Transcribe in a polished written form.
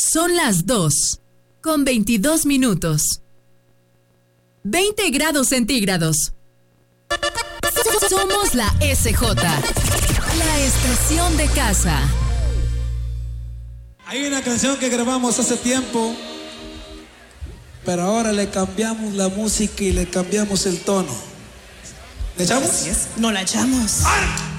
Son las 2:22. 20 grados centígrados. Somos la SJ, la estación de casa. Hay una canción que grabamos hace tiempo, pero ahora le cambiamos la música y le cambiamos el tono. ¿Le echamos? No la echamos. ¡Ah!